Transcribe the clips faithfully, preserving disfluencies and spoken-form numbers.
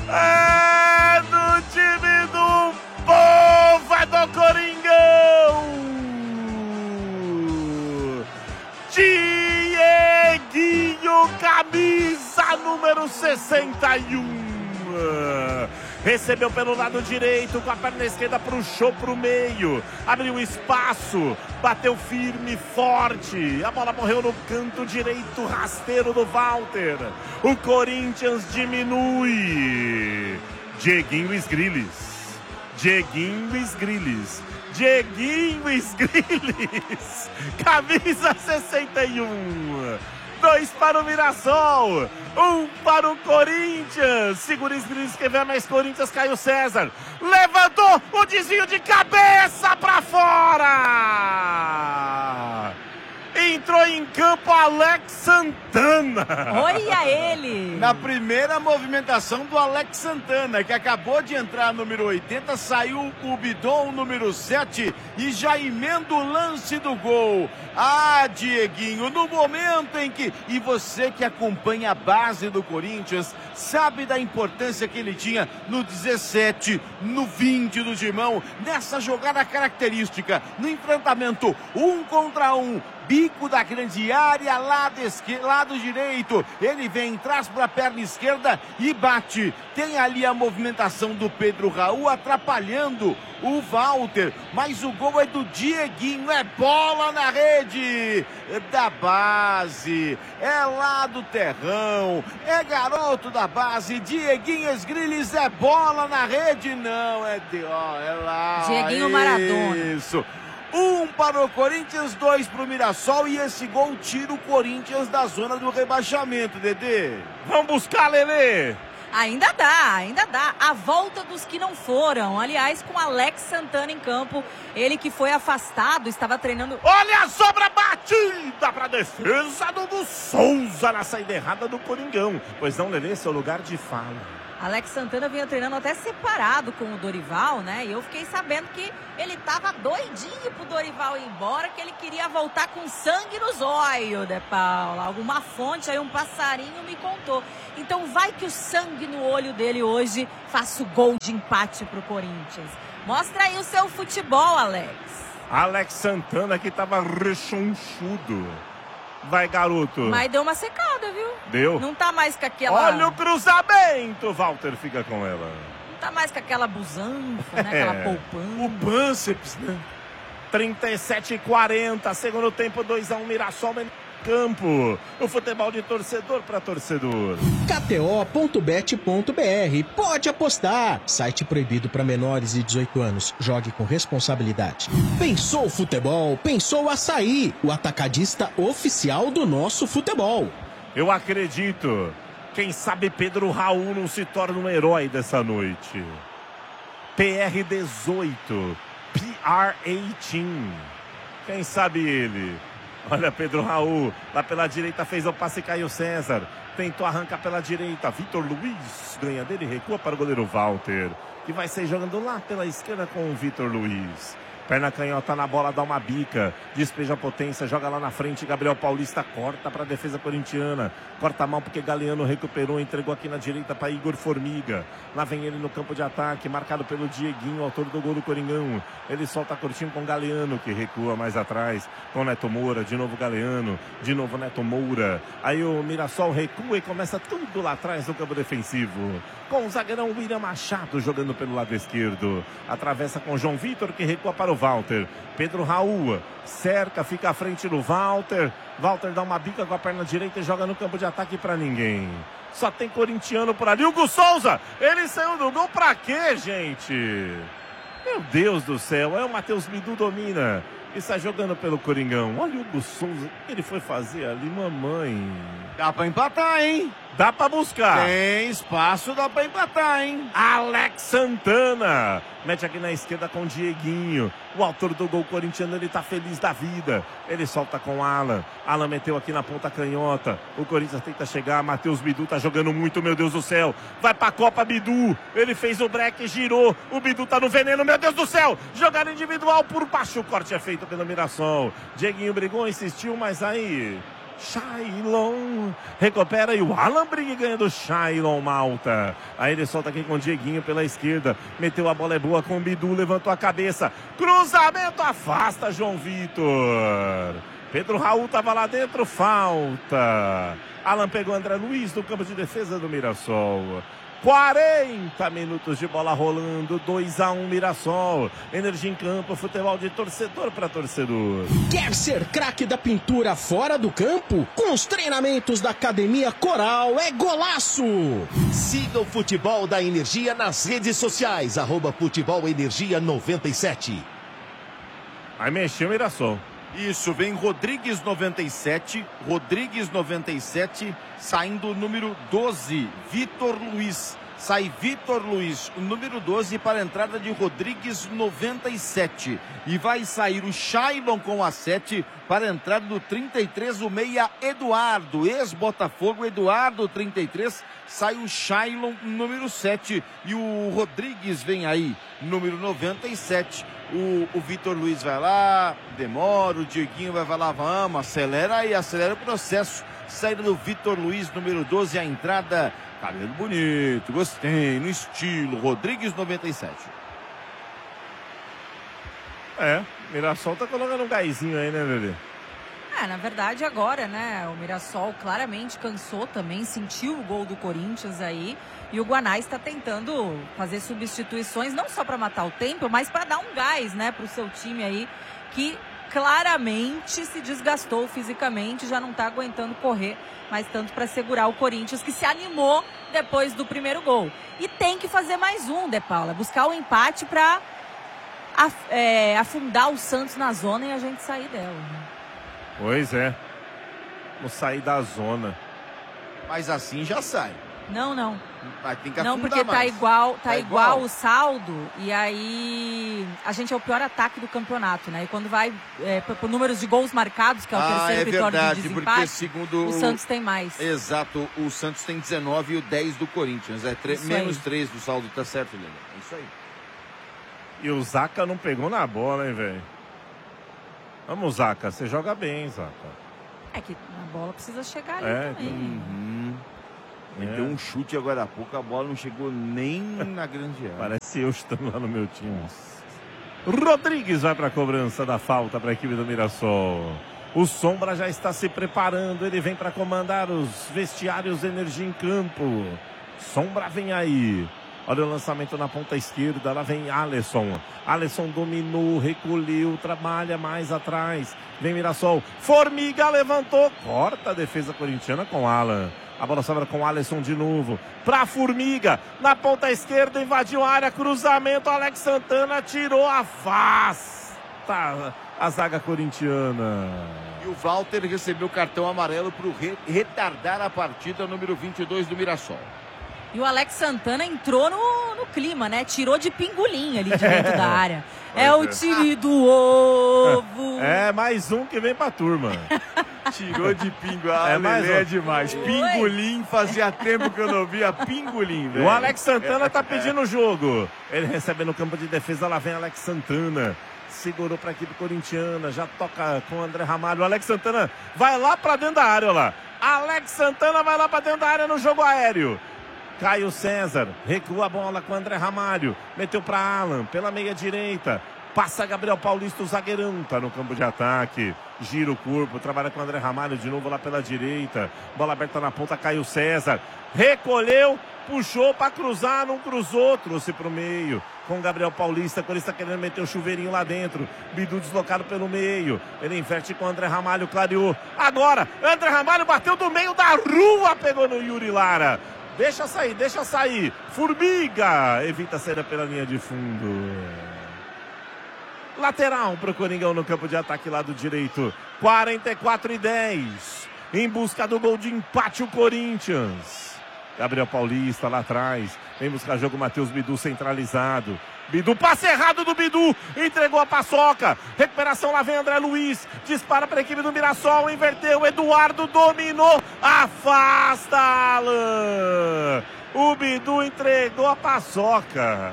É do time do povo, é do Coringão! Dieguinho, camisa número sessenta e um. Recebeu pelo lado direito, com a perna esquerda, puxou pro meio, abriu espaço, bateu firme, forte, a bola morreu no canto direito, rasteiro do Walter. O Corinthians diminui. Dieguinho Esgriles, Dieguinho Esgriles, Dieguinho Esgriles, camisa sessenta e um. Dois para o Mirassol, um para o Corinthians. Segura Esgriles que vem mais Corinthians, Caio César. Levantou o desvio de cabeça para fora. Entrou em campo Alex Santana. Olha ele! Na primeira movimentação do Alex Santana, que acabou de entrar número oitenta, saiu o bidon número sete e já emenda o lance do gol. Ah, Dieguinho, no momento em que... E você que acompanha a base do Corinthians, sabe da importância que ele tinha no dezessete, no vinte do Timão, nessa jogada característica, no enfrentamento um contra um, bico da grande área, lado, esquerdo, lado direito, ele vem, traz para a perna esquerda e bate. Tem ali a movimentação do Pedro Raul atrapalhando o Walter, mas o gol é do Dieguinho, é bola na rede da base, é lá do terrão, é garoto da base, Dieguinho Esgriles, é bola na rede, não, é, de, ó, é lá. Dieguinho Maradona. Isso. Um para o Corinthians, dois para o Mirassol, e esse gol tira o Corinthians da zona do rebaixamento, Dedê. Vamos buscar, Lelê. Ainda dá, ainda dá. A volta dos que não foram. Aliás, com Alex Santana em campo. Ele que foi afastado, estava treinando... Olha a sobra batida para a defesa do Hugo Souza na saída errada do Coringão. Pois não, Lelê, seu lugar de fala. Alex Santana vinha treinando até separado com o Dorival, né? E eu fiquei sabendo que ele tava doidinho pro Dorival ir embora, que ele queria voltar com sangue nos olhos, De Paula. Alguma fonte aí, um passarinho me contou. Então vai que o sangue no olho dele hoje faça o gol de empate pro Corinthians. Mostra aí o seu futebol, Alex. Alex Santana que tava rechonchudo. Vai, garoto. Mas deu uma secada, viu? Deu? Não tá mais com aquela... Olha o cruzamento. Walter fica com ela. Não tá mais com aquela busanfa, né? Aquela É. poupança. O bíceps, né? trinta e sete e quarenta. Segundo tempo, dois a um, Mirassol em campo. O futebol de torcedor para torcedor. K T O ponto bet ponto B R. Pode apostar. Site proibido para menores de dezoito anos. Jogue com responsabilidade. Pensou futebol? Pensou Açaí. O atacadista oficial do nosso futebol. Eu acredito. Quem sabe Pedro Raul não se torna um herói dessa noite. P R dezoito. P R dezoito. Quem sabe ele? Olha Pedro Raul, lá pela direita fez o passe Caio César, tentou arrancar pela direita, Vitor Luiz ganha dele, recua para o goleiro Walter, que vai ser jogando lá pela esquerda com o Vitor Luiz. Perna canhota na bola, dá uma bica, despeja a potência, joga lá na frente, Gabriel Paulista corta para a defesa corintiana, corta a mão porque Galeano recuperou, entregou aqui na direita para Igor Formiga, lá vem ele no campo de ataque, marcado pelo Dieguinho, autor do gol do Coringão, ele solta curtinho com Galeano, que recua mais atrás, com Neto Moura, de novo Galeano, de novo Neto Moura, aí o Mirassol recua e começa tudo lá atrás no campo defensivo, com o zagueirão William Machado jogando pelo lado esquerdo, atravessa com João Vitor, que recua para o Walter, Pedro Raul cerca, fica à frente do Walter, Walter dá uma bica com a perna direita e joga no campo de ataque para ninguém, só tem corintiano por ali, Hugo Souza, ele saiu do gol pra quê, gente? Meu Deus do céu, é o Matheus Bidu domina e sai jogando pelo Coringão, olha o Hugo Souza, o que ele foi fazer ali, mamãe? Dá pra empatar, hein? Dá pra buscar. Tem espaço, dá pra empatar, hein? Alex Santana mete aqui na esquerda com o Dieguinho. O autor do gol corintiano, ele tá feliz da vida. Ele solta com Alan. Alan meteu aqui na ponta canhota. O Corinthians tenta chegar. Matheus Bidu tá jogando muito, meu Deus do céu. Vai pra Copa, Bidu. Ele fez o break, girou. O Bidu tá no veneno, meu Deus do céu. Jogada individual por baixo. O corte é feito pelo Mirassol. Dieguinho brigou, insistiu, mas aí... Shailon recupera e o Alan Brig ganha do Shailon Malta. Aí ele solta aqui com o Dieguinho pela esquerda. Meteu a bola, é boa com o Bidu, levantou a cabeça. Cruzamento, afasta João Vitor. Pedro Raul estava lá dentro, falta. Alan pegou André Luiz no campo de defesa do Mirassol. quarenta minutos de bola rolando, dois a um Mirassol. Energia em campo, futebol de torcedor para torcedor. Quer ser craque da pintura fora do campo? Com os treinamentos da Academia Coral é golaço! Siga o Futebol da Energia nas redes sociais, arroba Futebol Energia noventa e sete. Aí mexeu o Mirassol. Isso, vem Rodrigues noventa e sete, Rodrigues noventa e sete, saindo o número doze, Vitor Luiz. Sai Vitor Luiz, o número doze, para a entrada de Rodrigues noventa e sete. E vai sair o Shailon com a sete para a entrada do trinta e três, o meia Eduardo, ex-Botafogo, Eduardo trinta e três. Sai o Shailon, número sete. E o Rodrigues vem aí, número noventa e sete. O, o Vitor Luiz vai lá, demora, o Dieguinho vai lá, vamos, acelera aí, acelera o processo. Saída do Vitor Luiz, número doze, a entrada, cabelo bonito, gostei, no estilo, Rodrigues noventa e sete. É, Mirassol tá colocando um gásinho aí, né, Lelê? É, na verdade agora, né, o Mirassol claramente cansou também, sentiu o gol do Corinthians aí, e o Guanais está tentando fazer substituições, não só para matar o tempo, mas para dar um gás, né, pro seu time aí, que claramente se desgastou fisicamente, já não está aguentando correr, mas tanto para segurar o Corinthians, que se animou depois do primeiro gol. E tem que fazer mais um, De Paula, buscar o empate para é, afundar o Santos na zona e a gente sair dela, né? Pois é. Vamos sair da zona. Mas assim já sai. Não, não. Mas tem que não, afundar porque tá mais. igual, tá, Tá igual, igual o saldo, e aí a gente é o pior ataque do campeonato, né? E quando vai é, por, por números de gols marcados, que é o Ah, terceiro é critério verdade, de porque desempate, segundo o Santos tem mais. Exato, o Santos tem dezenove e o dez do Corinthians. É tre... menos aí. três do saldo, tá certo, Lelê? É isso aí. E o Zaca não pegou na bola, hein, velho? Vamos, Zaca, você joga bem, Zaca. É que a bola precisa chegar ali É, também. Uhum. É. Deu um chute agora há pouco, a bola não chegou nem na grande área. Parece eu estando lá no meu time. Rodrigues vai para a cobrança da falta para a equipe do Mirassol. O Sombra já está se preparando, ele vem para comandar os vestiários de Energia em campo. Sombra vem aí. Olha o lançamento na ponta esquerda, lá vem Alisson. Alisson dominou, recolheu, trabalha mais atrás. Vem Mirassol, Formiga levantou, corta a defesa corintiana com Alan. A bola sobra com Alisson de novo. Pra Formiga, na ponta esquerda, invadiu a área, cruzamento, Alex Santana tirou, afasta a zaga corintiana. E o Walter recebeu cartão amarelo para re retardar a partida, número vinte e dois do Mirassol. E o Alex Santana entrou no, no clima, né? Tirou de pingolim ali de dentro da área. É o time do ovo. É, mais um que vem pra turma. Tirou de pingo. Ah, É mais Lelê um. é demais. Pingolim, fazia tempo que eu não via pingolim, velho. O Alex Santana tá pedindo o jogo. Ele recebe no campo de defesa, lá vem Alex Santana. Segurou pra equipe corintiana, já toca com o André Ramalho. O Alex Santana vai lá pra dentro da área, olha lá. Alex Santana vai lá pra dentro da área no jogo aéreo. Caio César, recua a bola com o André Ramalho, meteu para Alan, pela meia direita, passa Gabriel Paulista, o zagueirão, tá no campo de ataque, gira o corpo, trabalha com o André Ramalho de novo lá pela direita, bola aberta na ponta, Caio César, recolheu, puxou para cruzar, não cruzou, trouxe para o meio, com o Gabriel Paulista, quando ele está querendo meter o chuveirinho lá dentro, Bidu deslocado pelo meio, ele inverte com o André Ramalho, clareou, agora, André Ramalho bateu do meio da rua, pegou no Yuri Lara. Deixa sair, deixa sair. Formiga evita a saída pela linha de fundo. Lateral para o Coringão no campo de ataque lado direito. quarenta e quatro e dez. Em busca do gol de empate o Corinthians. Gabriel Paulista lá atrás. Vem buscar jogo Matheus Bidu centralizado. Bidu, passe errado do Bidu, entregou a paçoca, recuperação lá vem André Luiz, dispara para a equipe do Mirassol, inverteu, Eduardo dominou, afasta Alan, o Bidu entregou a paçoca,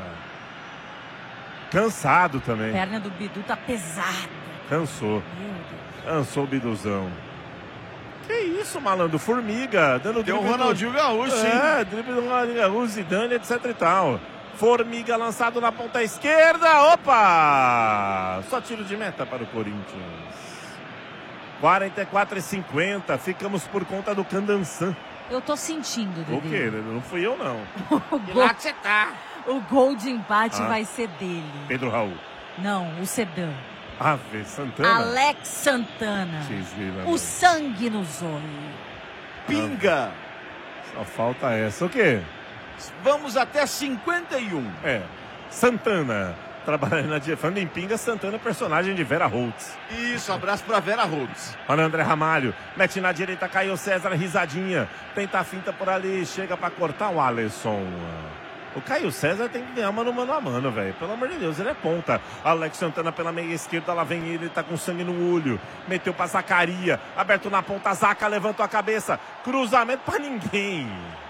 cansado também. A perna do Bidu tá pesada. Cansou, Meu Deus. cansou o Biduzão. Que isso, malandro? Formiga, dando Tem o drible do- Ronaldinho Gaúcho, hein? É, drible do Ronaldinho Gaúcho, Zidane, etc e tal. Formiga lançado na ponta esquerda. Opa! Só tiro de meta para o Corinthians. quarenta e quatro e cinquenta. Ficamos por conta do Candançã. Eu tô sentindo, Dedê. O quê? Não fui eu, não. O De gol, lá que você tá. o gol de empate Ah. vai ser dele. Pedro Raul. Não, o Sedã. Ave Santana. Alex Santana. X-Vila, O sangue nos olhos. Pinga. Só falta essa. O quê? Vamos até cinquenta e um. É. Santana. Trabalhando na dia. Falando em pinga, Santana é personagem de Vera Holtz. Isso, abraço pra Vera Holtz. Olha o André Ramalho. Mete na direita, caiu César, risadinha. Tenta a finta por ali, chega pra cortar o Alisson. O Caio César tem que ganhar mano, mano a mano, velho. Pelo amor de Deus, ele é ponta. Alex Santana pela meia esquerda, lá vem ele, tá com sangue no olho. Meteu pra Zacaria. Aberto na ponta, Zaca levantou a cabeça. Cruzamento pra ninguém.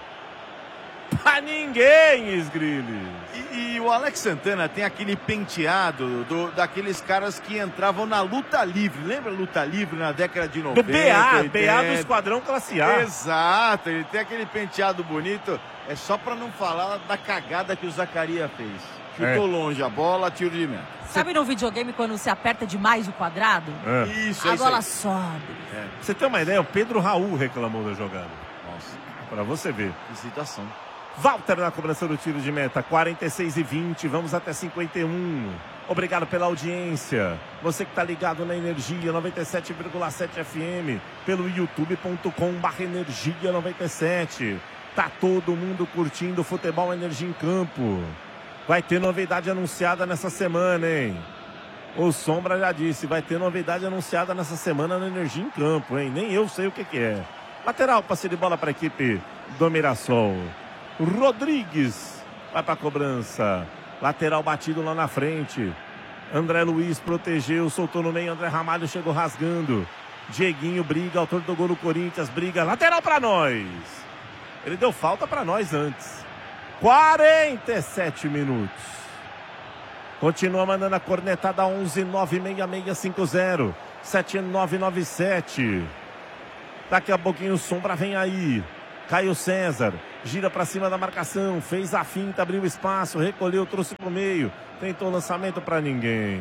Pra ninguém, Esgriles. E, e o Alex Santana tem aquele penteado do, daqueles caras que entravam na luta livre. Lembra luta livre na década de noventa? Do B A, B A do oitenta? Esquadrão Classe A. Exato, ele tem aquele penteado bonito. É só pra não falar da cagada que o Zacaria fez. Chutou É. longe a bola, tiro de meta. Sabe no videogame quando você aperta demais o quadrado? É. Isso, é A isso bola aí. sobe. É. Pra você ter uma ideia, o Pedro Raul reclamou da jogada. Nossa, Pra você ver. que situação. Walter na cobrança do tiro de meta, quarenta e seis e vinte, vamos até cinquenta e um. Obrigado pela audiência. Você que está ligado na Energia noventa e sete vírgula sete F M, pelo youtube ponto com barra energia noventa e sete. Tá todo mundo curtindo Futebol Energia em Campo. Vai ter novidade anunciada nessa semana, hein? O Sombra já disse, vai ter novidade anunciada nessa semana na Energia em Campo, hein? Nem eu sei o que que é. Lateral, passe de bola para a equipe do Mirassol. Rodrigues vai para a cobrança. Lateral batido lá na frente. André Luiz protegeu, soltou no meio. André Ramalho chegou rasgando. Dieguinho briga, autor do gol do Corinthians, briga. Lateral para nós. Ele deu falta para nós antes. quarenta e sete minutos. Continua mandando a cornetada onze nove seis seis cinco zero sete nove nove sete. Daqui a pouquinho o Sombra vem aí. Caio César, gira para cima da marcação, fez a finta, abriu espaço, recolheu, trouxe pro meio, tentou lançamento para ninguém.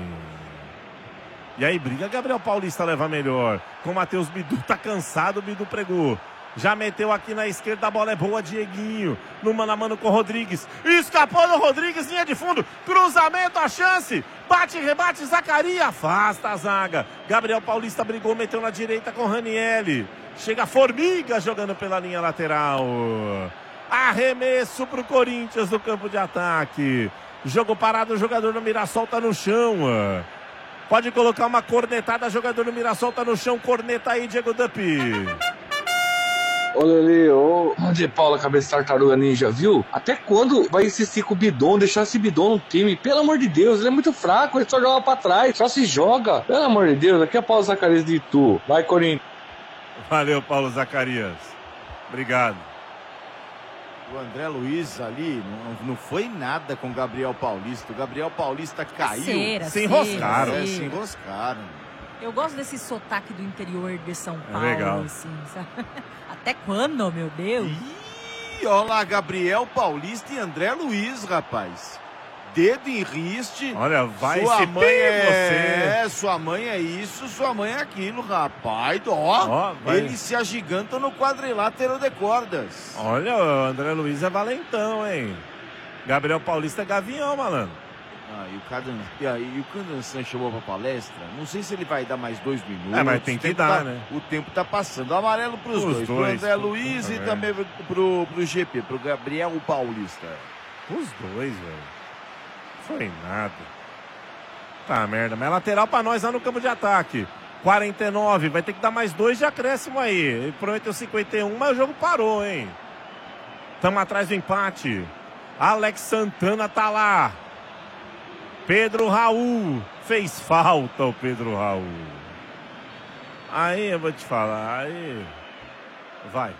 E aí briga, Gabriel Paulista leva melhor. Com o Matheus Bidu, tá cansado, o Bidu pregou. Já meteu aqui na esquerda, a bola é boa, Dieguinho. No mano a mano com o Rodrigues. Escapou do Rodrigues, linha de fundo. Cruzamento, a chance. Bate, rebate, Zacaria. Afasta a zaga. Gabriel Paulista brigou, meteu na direita com o Ranielli. Chega a Formiga jogando pela linha lateral. Arremesso pro Corinthians no campo de ataque. Jogo parado, o jogador do Mirassol tá no chão. Pode colocar uma cornetada, jogador do Mirassol tá no chão. Corneta aí, Diego Dupp. Olha ali, ô De Paula, cabeça de tartaruga ninja, viu? Até quando vai insistir com o Bidon, deixar esse Bidon no time? Pelo amor de Deus, ele é muito fraco, ele só joga pra trás, só se joga. Pelo amor de Deus, aqui é Paulo Zacarias de Itu. Vai, Corinthians. Valeu, Paulo Zacarias. Obrigado. O André Luiz ali não, não foi nada com o Gabriel Paulista. O Gabriel Paulista caiu. Cera, se cera, enroscaram. É, cera. se enroscaram. Eu gosto desse sotaque do interior de São É Paulo, legal. assim, sabe? Até quando, meu Deus? Ih, olha lá, Gabriel Paulista e André Luiz, rapaz. Dedo em riste. Olha, vai sua se mãe é é, sua mãe é isso, sua mãe é aquilo, rapaz. Ó, Ó, vai. ele se agiganta no quadrilátero de cordas. Olha, o André Luiz é valentão, hein? Gabriel Paulista é gavião, malandro. Ah, e o Cadan, e aí, o Candançan chamou pra palestra. Não sei se ele vai dar mais dois minutos. É, mas tem que O tempo dar, tá- né? O tempo tá passando. Amarelo pros Os dois. Pro dois, André puta Luiz e merda. também pro, pro, pro G P, pro Gabriel Paulista. Os dois, velho. Foi nada. Tá merda. Mas é lateral pra nós lá no campo de ataque. quarenta e nove. Vai ter que dar mais dois de acréscimo aí. Ele prometeu cinquenta e um, mas o jogo parou, hein? Tamo atrás do empate. Alex Santana tá lá. Pedro Raul. Fez falta o Pedro Raul. Aí eu vou te falar. Aí. Vai.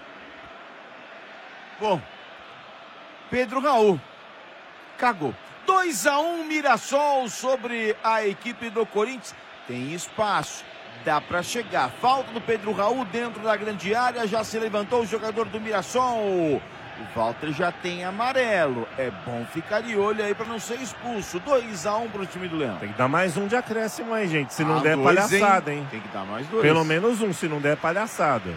Bom, Pedro Raul cagou. dois a um Mirassol sobre a equipe do Corinthians. Tem espaço. Dá para chegar. Falta do Pedro Raul dentro da grande área. Já se levantou o jogador do Mirassol. O Walter já tem amarelo. É bom ficar de olho aí para não ser expulso. dois a um para o time do Leão. Tem que dar mais um de acréscimo aí, gente. Se não Ah, der dois, palhaçada, hein? hein? Tem que dar mais dois. Pelo menos um, se não der palhaçada.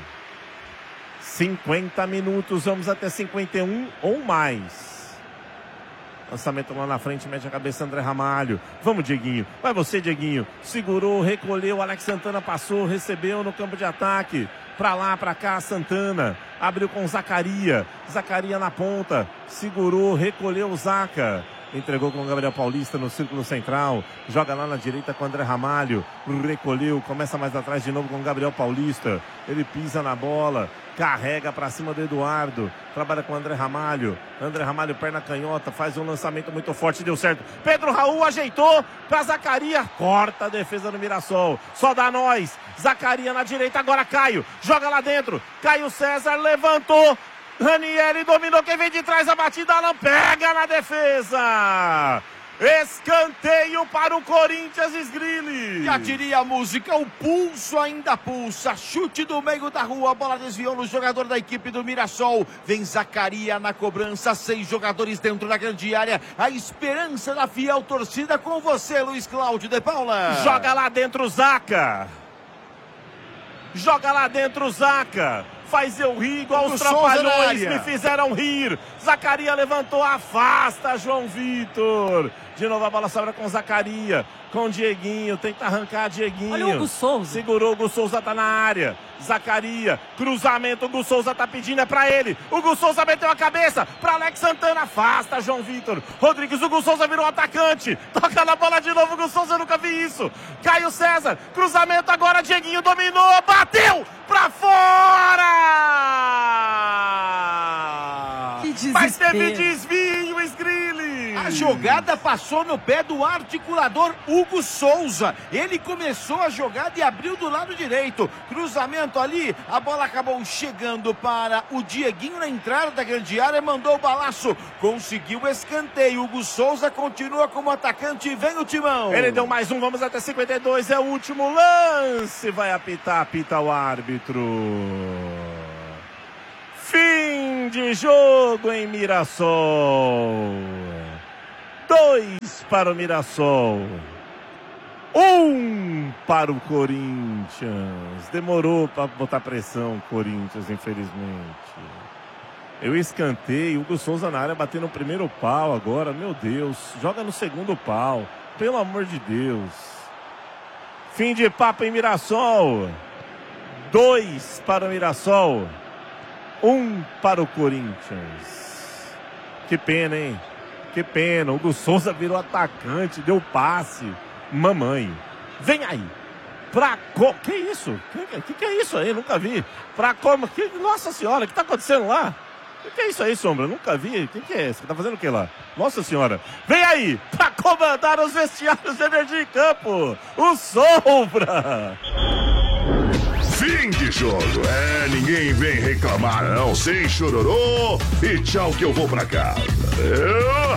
cinquenta minutos, vamos até cinquenta e um ou mais. Lançamento lá na frente, mete a cabeça André Ramalho. Vamos, Dieguinho. Vai você, Dieguinho. Segurou, recolheu, Alex Santana passou, recebeu no campo de ataque. Pra lá, pra cá, Santana. Abriu com Zacaria. Zacaria na ponta. Segurou, recolheu o Zaca. Entregou com o Gabriel Paulista no círculo central. Joga lá na direita com o André Ramalho. Recolheu, começa mais atrás de novo com o Gabriel Paulista. Ele pisa na bola. Carrega pra cima do Eduardo. Trabalha com o André Ramalho. André Ramalho, perna canhota. Faz um lançamento muito forte. Deu certo. Pedro Raul ajeitou pra Zacaria. Corta a defesa do Mirassol. Só dá nós. Zacaria na direita. Agora Caio. Joga lá dentro. Caio César levantou. Ranieri dominou, quem vem de trás, a batida, Alan pega na defesa. Escanteio para o Corinthians, Sgrilli. Já diria a música, o pulso ainda pulsa. Chute do meio da rua, a bola desviou no jogador da equipe do Mirassol. Vem Zacaria na cobrança, seis jogadores dentro da grande área. A esperança da fiel torcida com você, Luiz Cláudio de Paula. Joga lá dentro, Zaca. Joga lá dentro, Zaca. Faz eu rir igual os trapalhões me fizeram rir. Zacaria levantou, afasta João Vitor. De novo a bola sobra com Zacaria. Com Dieguinho, tenta arrancar Dieguinho. Olha o Hugo Souza. Segurou, o Hugo Souza tá na área. Zacaria, cruzamento, o Hugo Souza tá pedindo, é pra ele. O Hugo Souza meteu a cabeça pra Alex Santana, afasta João Vitor. Rodrigues, o Hugo Souza virou atacante. Toca na bola de novo, o Hugo Souza, eu nunca vi isso. Caio César, cruzamento agora, Dieguinho dominou, bateu pra fora! Que desespero. Mas teve desvio, Sgrilli. A jogada passou no pé do articulador Hugo Souza. Ele começou a jogada e abriu do lado direito. Cruzamento ali, a bola acabou chegando para o Dieguinho na entrada da grande área, mandou o balaço, conseguiu o escanteio. Hugo Souza continua como atacante e vem o Timão. Ele deu mais um, vamos até cinquenta e dois, é o último lance. Vai apitar, apita o árbitro. Fim de jogo em Mirassol. Dois para o Mirassol. Um para o Corinthians. Demorou para botar pressão, Corinthians, infelizmente. Eu escanteio, Hugo Souza na área, batendo no primeiro pau agora. Meu Deus, joga no segundo pau. Pelo amor de Deus. Fim de papo em Mirassol. Dois para o Mirassol. Um para o Corinthians. Que pena, hein? Que pena. O Hugo Souza virou atacante, deu passe. Mamãe. Vem aí. Pra co... Que isso? Que, que que é isso aí? Nunca vi. Pra como... Que... Nossa senhora, o que tá acontecendo lá? O que, que é isso aí, Sombra? Nunca vi. O que, que é isso? Você tá fazendo o que lá? Nossa senhora. Vem aí. Pra comandar os vestiários de Energia em Campo. O Sombra. Fim de jogo. É, ninguém vem reclamar não. Sem chororô. E tchau que eu vou pra casa. Eu...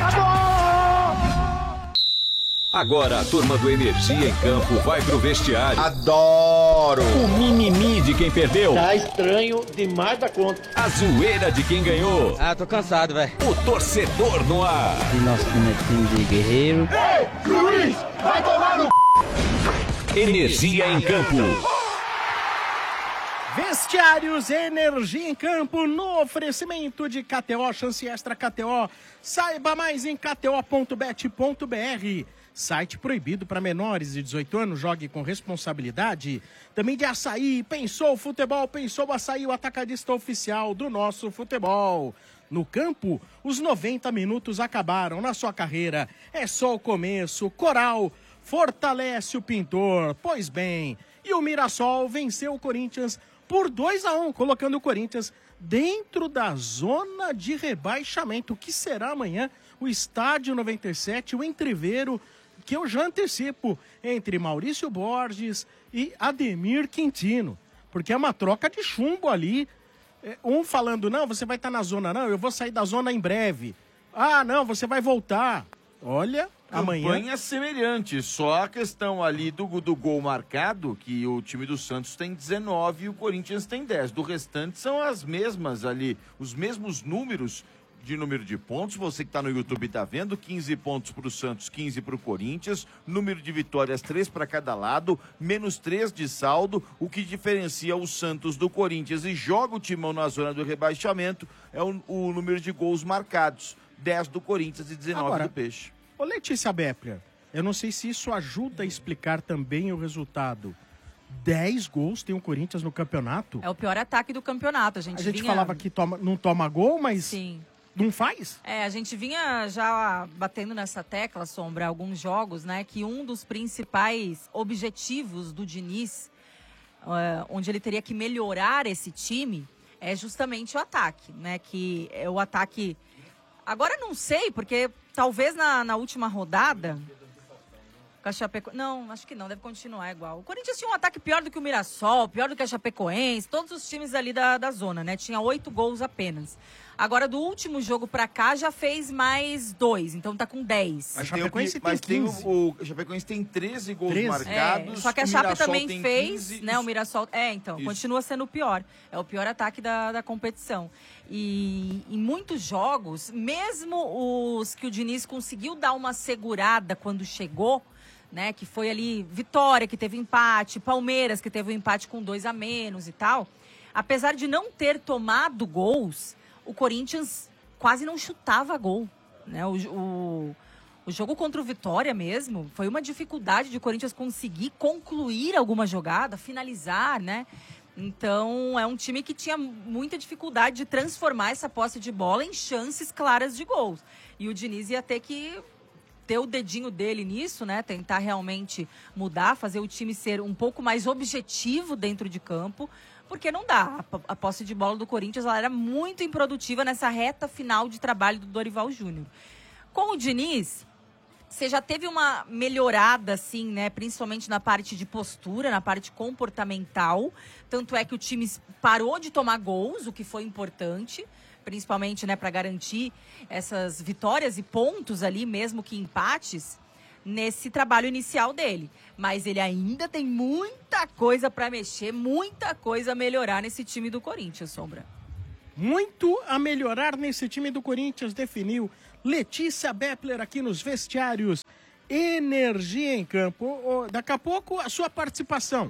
Agora a turma do Energia em Campo vai pro vestiário. Adoro! O mimimi de quem perdeu. Tá estranho demais da conta. A zoeira de quem ganhou. Ah, tô cansado, velho. O torcedor no ar. E nosso time é time de guerreiro. Ei, Luiz, vai tomar no... Energia em Campo. Vestiários Energia em Campo no oferecimento de K T O, chance extra K T O. Saiba mais em k t o ponto bet ponto b r. Site proibido para menores de dezoito anos, jogue com responsabilidade. Também de Açaí, pensou o futebol, pensou o Açaí, o atacadista oficial do nosso futebol. No campo, os noventa minutos acabaram, na sua carreira é só o começo. Coral fortalece o pintor, pois bem, e o Mirassol venceu o Corinthians por dois a um, colocando o Corinthians dentro da zona de rebaixamento. O que será amanhã? O Estádio noventa e sete, o entreveiro, que eu já antecipo, entre Maurício Borges e Ademir Quintino. Porque é uma troca de chumbo ali. Um falando, não, você vai estar na zona, não, eu vou sair da zona em breve. Ah, não, você vai voltar. Olha, amanhã... Campanha semelhante, só a questão ali do, do gol marcado, que o time do Santos tem dezenove e o Corinthians tem dez. Do restante são as mesmas ali, os mesmos números de número de pontos. Você que está no YouTube está vendo, quinze pontos para o Santos, quinze para o Corinthians, número de vitórias, três para cada lado, menos três de saldo. O que diferencia o Santos do Corinthians e joga o timão na zona do rebaixamento é o, o número de gols marcados, dez do Corinthians e dezenove Agora, do Peixe. Ô Letícia Bepler, eu não sei se isso ajuda a explicar também o resultado. dez gols tem o Corinthians no campeonato? É o pior ataque do campeonato. A gente, A gente vinha... falava que toma, não toma gol, mas Sim. não faz? É, a gente vinha já batendo nessa tecla, Sombra, alguns jogos, né? Que um dos principais objetivos do Diniz, uh, onde ele teria que melhorar esse time, é justamente o ataque, né? Que é o ataque... Agora não sei, porque talvez na, na última rodada... A Chapeco... Não, acho que não, deve continuar igual. O Corinthians tinha um ataque pior do que o Mirassol, pior do que a Chapecoense, todos os times ali da, da zona, né? Tinha oito gols apenas. Agora, do último jogo pra cá, já fez mais dois, então tá com dez. Mas, tem, o, que, mas tem o, o a Chapecoense tem treze gols treze? marcados. É, só que a Chape também fez, quinze, né? O Mirassol... É, então, isso. Continua sendo o pior. É o pior ataque da, da competição. E em muitos jogos, mesmo os que o Diniz conseguiu dar uma segurada quando chegou, né, que foi ali Vitória, que teve empate, Palmeiras, que teve um empate com dois a menos e tal. Apesar de não ter tomado gols, o Corinthians quase não chutava gol, né? O, o, o jogo contra o Vitória mesmo foi uma dificuldade de o Corinthians conseguir concluir alguma jogada, finalizar, né? Então é um time que tinha muita dificuldade de transformar essa posse de bola em chances claras de gols. E o Diniz ia ter que ter o dedinho dele nisso, né? Tentar realmente mudar, fazer o time ser um pouco mais objetivo dentro de campo, porque não dá. A, a posse de bola do Corinthians ela era muito improdutiva nessa reta final de trabalho do Dorival Júnior. Com o Diniz, você já teve uma melhorada, assim, né? Principalmente na parte de postura, na parte comportamental. Tanto é que o time parou de tomar gols, o que foi importante, principalmente, né, para garantir essas vitórias e pontos ali, mesmo que empates, nesse trabalho inicial dele. Mas ele ainda tem muita coisa para mexer, muita coisa a melhorar nesse time do Corinthians, Sombra. Muito a melhorar nesse time do Corinthians, definiu Letícia Bepler aqui nos vestiários. Energia em campo. Daqui a pouco a sua participação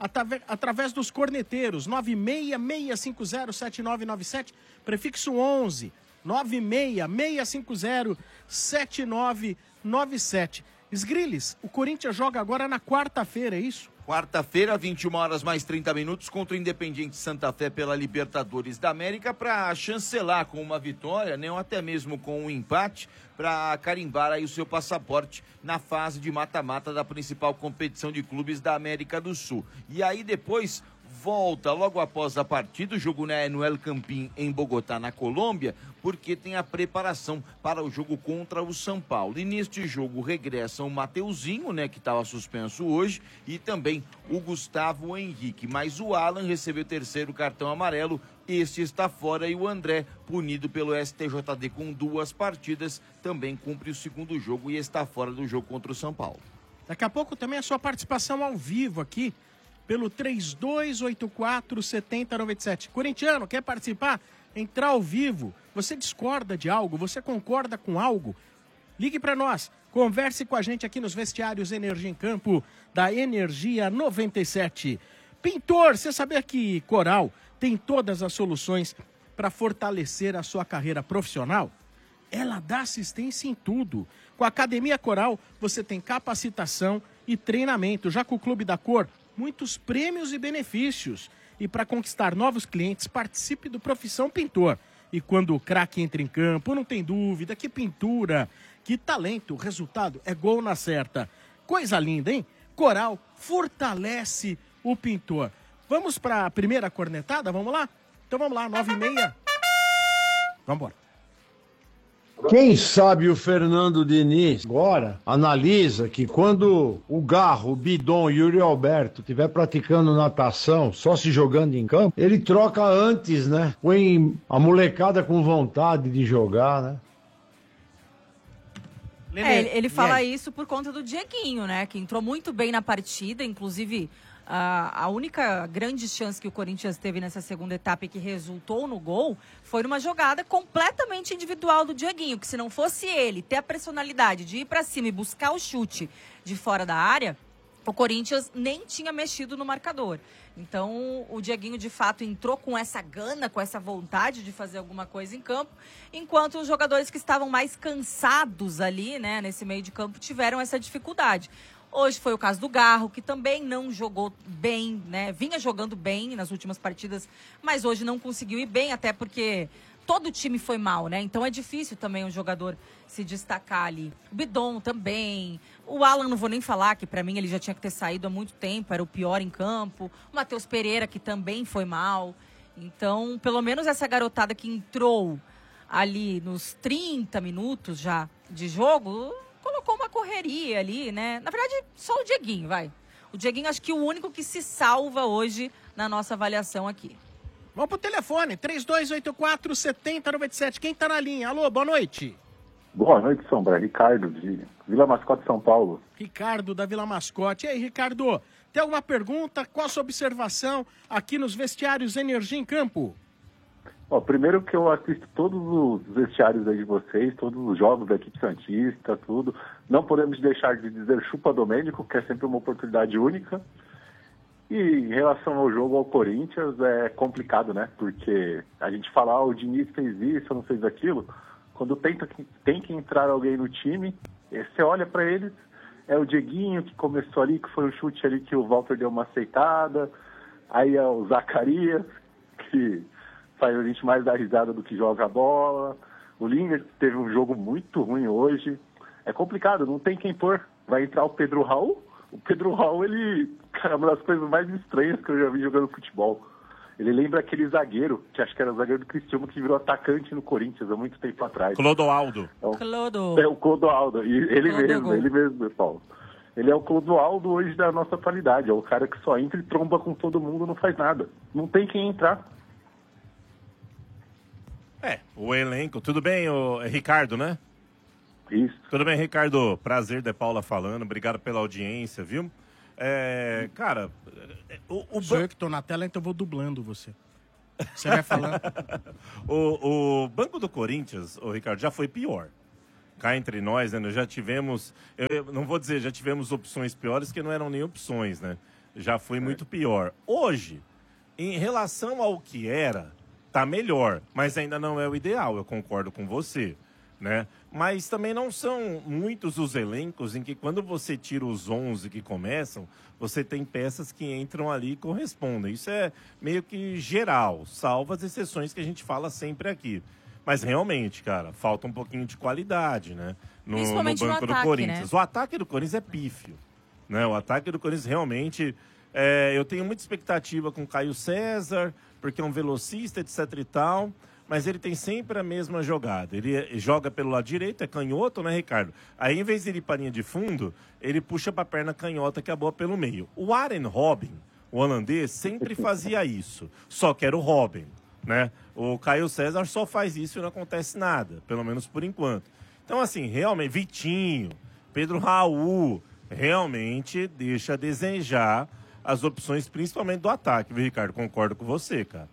através dos corneteiros, nove seis seis cinco zero sete nove nove sete, prefixo onze, nove seis seis cinco zero sete nove nove sete. Esgriles, o Corinthians joga agora na quarta-feira, é isso? Quarta-feira, vinte e uma horas mais trinta minutos, contra o Independiente Santa Fé pela Libertadores da América, para chancelar com uma vitória, né, ou até mesmo com um empate, para carimbar aí o seu passaporte na fase de mata-mata da principal competição de clubes da América do Sul. E aí depois volta logo após a partida, o jogo né, no El Campín em Bogotá, na Colômbia, porque tem a preparação para o jogo contra o São Paulo. E neste jogo regressam o Mateuzinho, né, que estava suspenso hoje, e também o Gustavo Henrique. Mas o Alan recebeu o terceiro cartão amarelo, este está fora, e o André, punido pelo S T J D com duas partidas, também cumpre o segundo jogo e está fora do jogo contra o São Paulo. Daqui a pouco também a sua participação ao vivo aqui, pelo três dois oito quatro sete zero nove sete. Corintiano, quer participar? Entrar ao vivo. Você discorda de algo? Você concorda com algo? Ligue para nós. Converse com a gente aqui nos vestiários Energia em Campo da Energia noventa e sete. Pintor, você sabia que Coral tem todas as soluções para fortalecer a sua carreira profissional? Ela dá assistência em tudo. Com a Academia Coral, você tem capacitação e treinamento. Já com o Clube da Cor, muitos prêmios e benefícios. E para conquistar novos clientes, participe do Profissão Pintor. E quando o craque entra em campo, não tem dúvida, que pintura, que talento, o resultado é gol na certa. Coisa linda, hein? Coral fortalece o pintor. Vamos para a primeira cornetada? Vamos lá? Então vamos lá, nove e meia. Vamos embora. Quem sabe o Fernando Diniz agora analisa que quando o Garro, o Bidon e o Yuri Alberto estiver praticando natação, só se jogando em campo, ele troca antes, né? Põe a molecada com vontade de jogar, né? É, ele, ele fala isso por conta do Dieguinho, né? Que entrou muito bem na partida, inclusive a, a única grande chance que o Corinthians teve nessa segunda etapa e que resultou no gol foi numa jogada completamente individual do Dieguinho, que se não fosse ele ter a personalidade de ir pra cima e buscar o chute de fora da área, o Corinthians nem tinha mexido no marcador. Então, o Dieguinho, de fato, entrou com essa gana, com essa vontade de fazer alguma coisa em campo, enquanto os jogadores que estavam mais cansados ali, né, nesse meio de campo, tiveram essa dificuldade. Hoje foi o caso do Garro, que também não jogou bem, né, vinha jogando bem nas últimas partidas, mas hoje não conseguiu ir bem, até porque todo o time foi mal, né? Então é difícil também um jogador se destacar ali. O Bidon também. O Alan, não vou nem falar, que pra mim ele já tinha que ter saído há muito tempo, era o pior em campo. O Matheus Pereira, que também foi mal. Então, pelo menos essa garotada que entrou ali nos trinta minutos já de jogo, colocou uma correria ali, né? Na verdade, só o Dieguinho, vai. O Dieguinho, acho que o único que se salva hoje na nossa avaliação aqui. Vamos pro telefone, três dois oito quatro, sete zero nove sete. Quem tá na linha? Alô, boa noite. Boa noite, Sombra. Ricardo, de Vila Mascote, São Paulo. Ricardo, da Vila Mascote. E aí, Ricardo, tem alguma pergunta? Qual a sua observação aqui nos vestiários Energia em Campo? Ó, primeiro que eu assisto todos os vestiários aí de vocês, todos os jogos da equipe santista, tudo. Não podemos deixar de dizer chupa Domênico, que é sempre uma oportunidade única. E em relação ao jogo ao Corinthians, é complicado, né? Porque a gente fala, ah, o Diniz fez isso, não fez aquilo. Quando tenta, tem que entrar alguém no time, você olha para eles, é o Dieguinho que começou ali, que foi um chute ali que o Walter deu uma aceitada. Aí é o Zacarias, que faz a gente mais dar risada do que joga a bola. O Lingard teve um jogo muito ruim hoje. É complicado, não tem quem pôr. Vai entrar o Pedro Raul. O Pedro Raul, ele, cara, é uma das coisas mais estranhas que eu já vi jogando futebol. Ele lembra aquele zagueiro, que acho que era o zagueiro do Cristiano, que virou atacante no Corinthians há muito tempo atrás. Clodoaldo. É o, Clodo. É o Clodoaldo. E ele Clodo mesmo, gol. ele mesmo, Paulo. Ele é o Clodoaldo hoje da nossa atualidade. É o cara que só entra e tromba com todo mundo, não faz nada. Não tem quem entrar. É, o elenco. Tudo bem, o é Ricardo, né? Isso. Tudo bem, Ricardo? Prazer, De Paula falando. Obrigado pela audiência, viu? É, cara, o, o Sou ban... eu que tô na tela, então eu vou dublando você. Você vai falando. o, o Banco do Corinthians, o Ricardo, já foi pior. Cá entre nós, né? Nós já tivemos, eu não vou dizer, já tivemos opções piores que não eram nem opções, né? Já foi muito pior. Hoje, em relação ao que era, tá melhor, mas ainda não é o ideal, eu concordo com você, né? Mas também não são muitos os elencos em que quando você tira os onze que começam, você tem peças que entram ali e correspondem. Isso é meio que geral, salvo as exceções que a gente fala sempre aqui. Mas realmente, cara, falta um pouquinho de qualidade, né? No, Principalmente no banco no do ataque, Corinthians. né? O ataque do Corinthians é pífio, né? O ataque do Corinthians realmente... É, eu tenho muita expectativa com o Caio César, porque é um velocista, etc e tal, mas ele tem sempre a mesma jogada. Ele joga pelo lado direito, é canhoto, né, Ricardo? Aí, em vez de ele ir para a linha de fundo, ele puxa para a perna canhota, que é a bola pelo meio. O Arjen Robben, o holandês, sempre fazia isso, só que era o Robben, né? O Caio César só faz isso e não acontece nada, pelo menos por enquanto. Então, assim, realmente, Vitinho, Pedro Raul, realmente deixa a desejar as opções, principalmente do ataque, viu, Ricardo? Concordo com você, cara.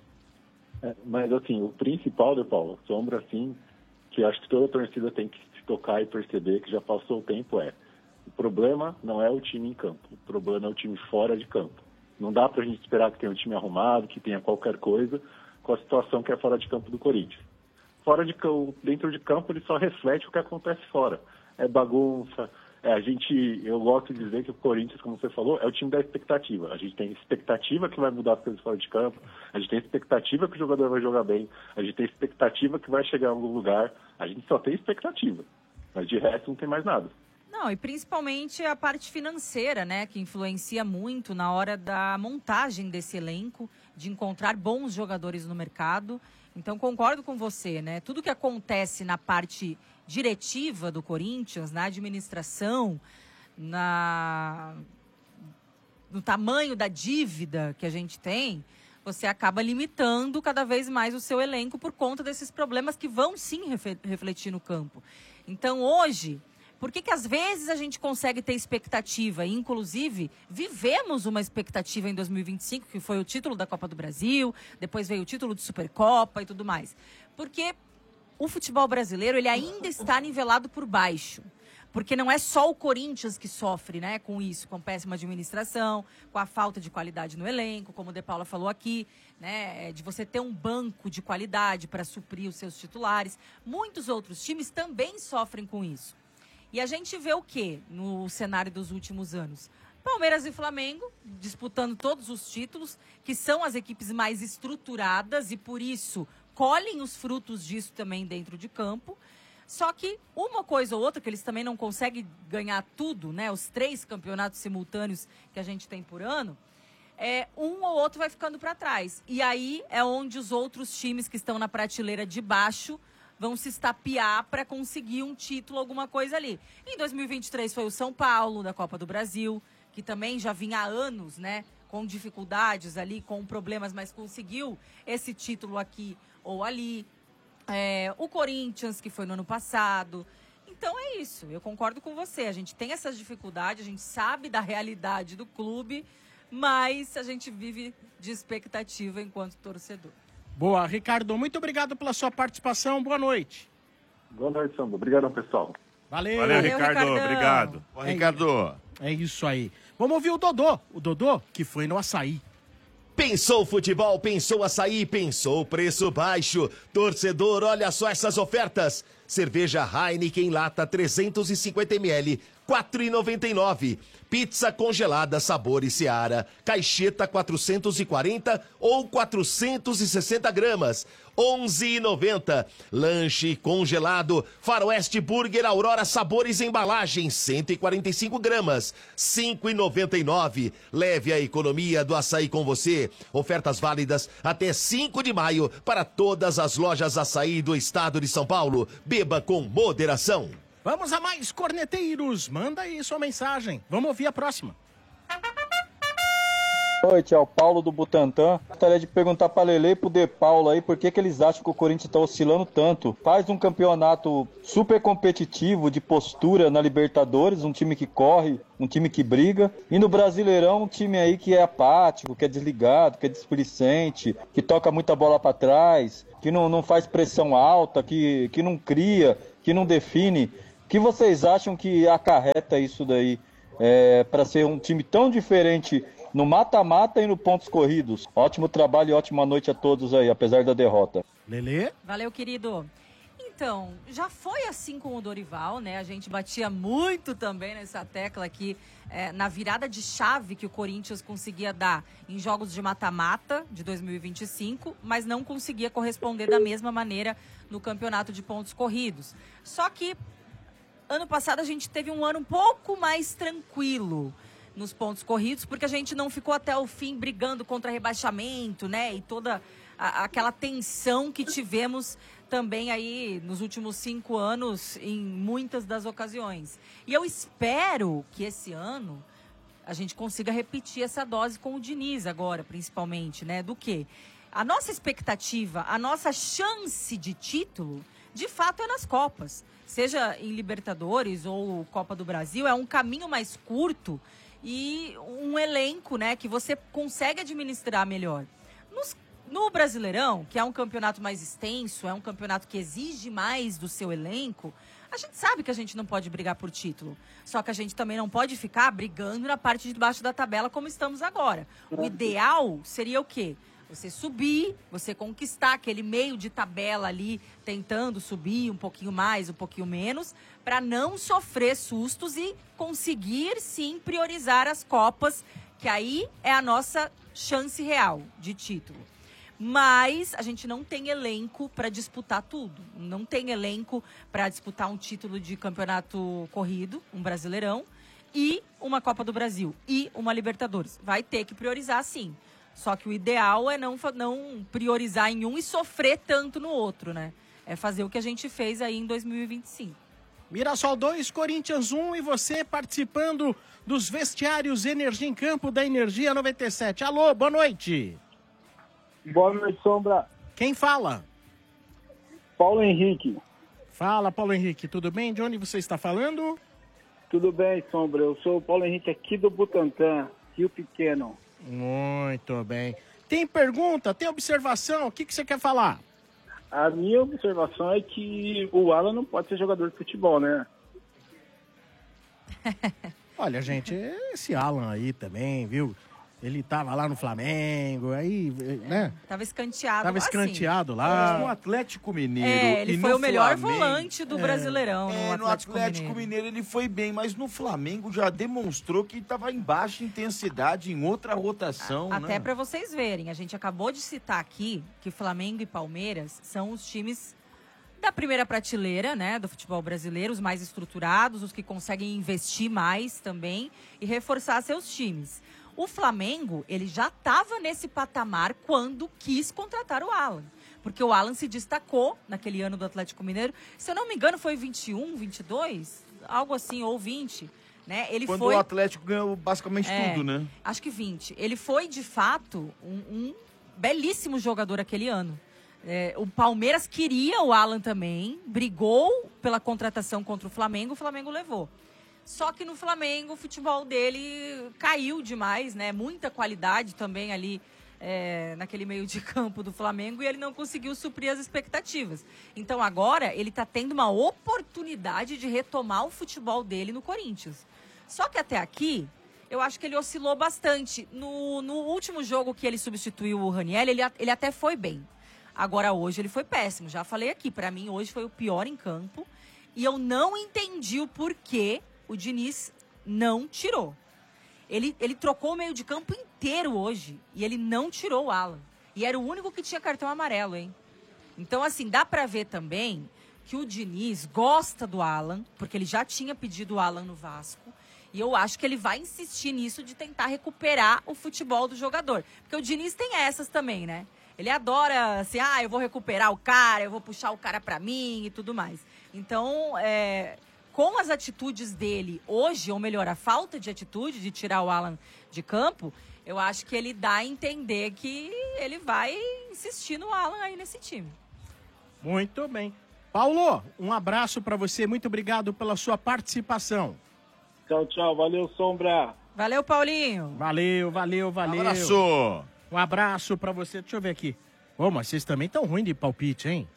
É, mas, assim, o principal, De Paulo, Sombra, assim, que acho que toda torcida tem que se tocar e perceber que já passou o tempo, é o problema não é o time em campo, o problema é o time fora de campo. Não dá pra gente esperar que tenha um time arrumado, que tenha qualquer coisa, com a situação que é fora de campo do Corinthians. Fora de campo, dentro de campo, ele só reflete o que acontece fora. É bagunça. É, a gente, eu gosto de dizer que o Corinthians, como você falou, é o time da expectativa. A gente tem expectativa que vai mudar as coisas fora de campo, a gente tem expectativa que o jogador vai jogar bem, a gente tem expectativa que vai chegar em algum lugar, a gente só tem expectativa, mas de resto não tem mais nada. Não, e principalmente a parte financeira, né, que influencia muito na hora da montagem desse elenco, de encontrar bons jogadores no mercado. Então, concordo com você, né? Tudo que acontece na parte diretiva do Corinthians, na administração, na... no tamanho da dívida que a gente tem, você acaba limitando cada vez mais o seu elenco por conta desses problemas que vão sim refletir no campo. Então hoje, por que que às vezes a gente consegue ter expectativa? E, inclusive, vivemos uma expectativa em dois mil e vinte e cinco, que foi o título da Copa do Brasil, depois veio o título de Supercopa e tudo mais. Porque o futebol brasileiro, ele ainda está nivelado por baixo. Porque não é só o Corinthians que sofre, né, com isso, com péssima administração, com a falta de qualidade no elenco, como o De Paula falou aqui, né, de você ter um banco de qualidade para suprir os seus titulares. Muitos outros times também sofrem com isso. E a gente vê o quê no cenário dos últimos anos? Palmeiras e Flamengo disputando todos os títulos, que são as equipes mais estruturadas e, por isso, colhem os frutos disso também dentro de campo. Só que uma coisa ou outra, que eles também não conseguem ganhar tudo, né? Os três campeonatos simultâneos que a gente tem por ano, é, um ou outro vai ficando para trás. E aí é onde os outros times que estão na prateleira de baixo vão se estapear para conseguir um título, alguma coisa ali. Em dois mil e vinte e três foi o São Paulo, da Copa do Brasil, que também já vinha há anos, né? Com dificuldades ali, com problemas, mas conseguiu esse título aqui ou ali. É, o Corinthians, que foi no ano passado. Então é isso, eu concordo com você. A gente tem essas dificuldades, a gente sabe da realidade do clube, mas a gente vive de expectativa enquanto torcedor. Boa, Ricardo, muito obrigado pela sua participação. Boa noite. Boa noite, Sandro. Obrigadão, pessoal. Valeu. Valeu, Ricardo. Ricardão. Obrigado. Ô, Ricardo. É isso aí. Vamos ouvir o Dodô. O Dodô que foi no Açaí. Pensou futebol, pensou açaí, pensou preço baixo. Torcedor, olha só essas ofertas. Cerveja Heineken lata trezentos e cinquenta mililitros, quatro reais e noventa e nove centavos. Pizza congelada Sabor Seara, caixeta quatrocentos e quarenta ou quatrocentos e sessenta gramas, onze reais e noventa centavos. Lanche congelado Faroeste Burger Aurora Sabores Embalagem, cento e quarenta e cinco gramas, cinco reais e noventa e nove centavos. Leve a economia do açaí com você. Ofertas válidas até cinco de maio para todas as lojas açaí do estado de São Paulo. Beba com moderação. Vamos a mais corneteiros. Manda aí sua mensagem. Vamos ouvir a próxima. Boa noite, é o Paulo do Butantã. Gostaria de perguntar para Lele e pro De Paula aí por que, que eles acham que o Corinthians está oscilando tanto. Faz um campeonato super competitivo de postura na Libertadores, um time que corre, um time que briga. E no Brasileirão, um time aí que é apático, que é desligado, que é displicente, que toca muita bola para trás, que não, não faz pressão alta, que, que não cria, que não define. O que vocês acham que acarreta isso daí é, para ser um time tão diferente no mata-mata e no pontos corridos? Ótimo trabalho e ótima noite a todos aí, apesar da derrota. Lelê? Valeu, querido. Então, já foi assim com o Dorival, né? A gente batia muito também nessa tecla aqui, é, na virada de chave que o Corinthians conseguia dar em jogos de mata-mata de dois mil e vinte e cinco, mas não conseguia corresponder da mesma maneira no campeonato de pontos corridos. Só que ano passado a gente teve um ano um pouco mais tranquilo nos pontos corridos, porque a gente não ficou até o fim brigando contra rebaixamento, né? E toda a, aquela tensão que tivemos também aí nos últimos cinco anos em muitas das ocasiões. E eu espero que esse ano a gente consiga repetir essa dose com o Diniz agora, principalmente, né? Do quê? A nossa expectativa, a nossa chance de título, de fato, é nas Copas. Seja em Libertadores ou Copa do Brasil, é um caminho mais curto e um elenco, né, que você consegue administrar melhor. Nos, no Brasileirão, que é um campeonato mais extenso, é um campeonato que exige mais do seu elenco, a gente sabe que a gente não pode brigar por título. Só que a gente também não pode ficar brigando na parte de baixo da tabela como estamos agora. O ideal seria o quê? Você subir, você conquistar aquele meio de tabela ali, tentando subir um pouquinho mais, um pouquinho menos, para não sofrer sustos e conseguir, sim, priorizar as Copas, que aí é a nossa chance real de título. Mas a gente não tem elenco para disputar tudo. Não tem elenco para disputar um título de campeonato corrido, um Brasileirão, e uma Copa do Brasil, e uma Libertadores. Vai ter que priorizar, sim. Só que o ideal é não, não priorizar em um e sofrer tanto no outro, né? É fazer o que a gente fez aí em dois mil e vinte e cinco. Mirassol dois, Corinthians um e você participando dos vestiários Energia em Campo da Energia noventa e sete. Alô, boa noite. Boa noite, Sombra. Quem fala? Paulo Henrique. Fala, Paulo Henrique, tudo bem? De onde você está falando? Tudo bem, Sombra. Eu sou o Paulo Henrique aqui do Butantã, Rio Pequeno. Muito bem. Tem pergunta? Tem observação? O que, que você quer falar? A minha observação é que o Alan não pode ser jogador de futebol, né? Olha, gente, esse Alan aí também, viu? Ele tava lá no Flamengo, aí, né? Tava escanteado Tava lá, escanteado sim. lá. Mas no Atlético Mineiro É, ele e foi no o melhor Flamengo- volante do É, Brasileirão É, no no Atlético, Atlético Mineiro. Mineiro ele foi bem, mas no Flamengo já demonstrou que estava em baixa intensidade, em outra rotação, Até né? para vocês verem, a gente acabou de citar aqui que Flamengo e Palmeiras são os times da primeira prateleira, né, do futebol brasileiro, os mais estruturados, os que conseguem investir mais também e reforçar seus times. O Flamengo, ele já estava nesse patamar quando quis contratar o Alan. Porque o Alan se destacou naquele ano do Atlético Mineiro. Se eu não me engano, foi vinte e um, vinte e dois, algo assim, ou vinte. Né? Ele Quando foi... o Atlético ganhou basicamente É, tudo, né? Acho que vinte. Ele foi, de fato, um, um belíssimo jogador aquele ano. É, o Palmeiras queria o Alan também, brigou pela contratação contra o Flamengo, o Flamengo levou. Só que no Flamengo o futebol dele caiu demais, né? Muita qualidade também ali é, naquele meio de campo do Flamengo e ele não conseguiu suprir as expectativas. Então agora ele está tendo uma oportunidade de retomar o futebol dele no Corinthians. Só que até aqui, eu acho que ele oscilou bastante. No, no último jogo que ele substituiu o Raniel, ele, ele até foi bem. Agora hoje ele foi péssimo, já falei aqui. Para mim hoje foi o pior em campo e eu não entendi o porquê o Diniz não tirou. Ele, ele trocou o meio de campo inteiro hoje e ele não tirou o Alan. E era o único que tinha cartão amarelo, hein? Então, assim, dá pra ver também que o Diniz gosta do Alan, porque ele já tinha pedido o Alan no Vasco. E eu acho que ele vai insistir nisso de tentar recuperar o futebol do jogador. Porque o Diniz tem essas também, né? Ele adora, assim, ah, eu vou recuperar o cara, eu vou puxar o cara pra mim e tudo mais. Então, é... com as atitudes dele hoje, ou melhor, a falta de atitude de tirar o Alan de campo, eu acho que ele dá a entender que ele vai insistir no Alan aí nesse time. Muito bem. Paulo, um abraço para você, muito obrigado pela sua participação. Tchau, tchau. Valeu, Sombra. Valeu, Paulinho. Valeu, valeu, valeu. Abraço. Um abraço para você. Deixa eu ver aqui. Ô, mas vocês também estão ruins de palpite, hein?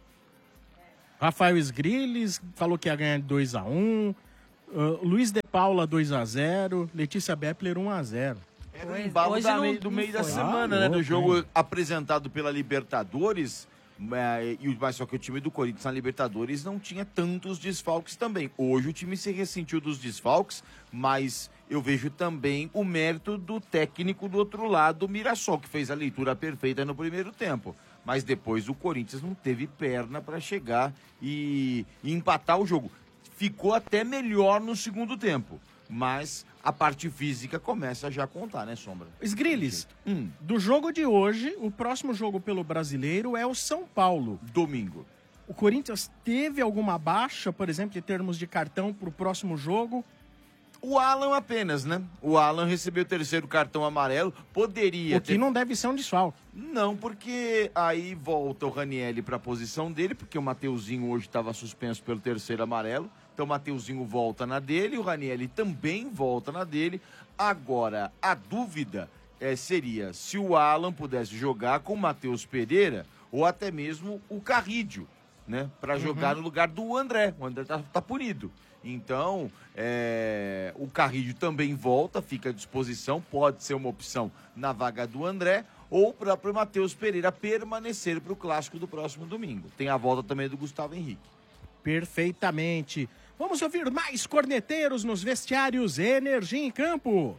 Rafael Sgrilles falou que ia ganhar dois a um. Uh, Luiz de Paula dois a zero. Letícia Bepler um a zero. Era o embalo da não- meio- do não meio da foi. semana, Ah, né? louco, Do jogo hein? apresentado pela Libertadores. é, e o- Mas só que o time do Corinthians na Libertadores não tinha tantos desfalques também. Hoje o time se ressentiu dos desfalques, mas eu vejo também o mérito do técnico do outro lado, o Mirassol, que fez a leitura perfeita no primeiro tempo. Mas depois o Corinthians não teve perna para chegar e, e empatar o jogo. Ficou até melhor no segundo tempo, mas a parte física começa já a contar, né, Sombra? Sgrilles, Hum, do jogo de hoje, o próximo jogo pelo Brasileiro é o São Paulo. domingo. O Corinthians teve alguma baixa, por exemplo, em termos de cartão para o próximo jogo? O Alan apenas, né? O Alan recebeu o terceiro cartão amarelo, poderia O que ter... não deve ser um desfalque. Não, porque aí volta o Ranieri para a posição dele, porque o Mateuzinho hoje estava suspenso pelo terceiro amarelo. Então o Mateuzinho volta na dele, o Ranieri também volta na dele. Agora, a dúvida é, seria se o Alan pudesse jogar com o Matheus Pereira ou até mesmo o Carrídio, né? Para jogar no lugar do André. O André tá, tá punido. Então, é, o Carrídio também volta, fica à disposição, pode ser uma opção na vaga do André, ou o próprio Matheus Pereira permanecer para o clássico do próximo domingo. Tem a volta também do Gustavo Henrique. Perfeitamente. Vamos ouvir mais corneteiros nos vestiários Energia em Campo.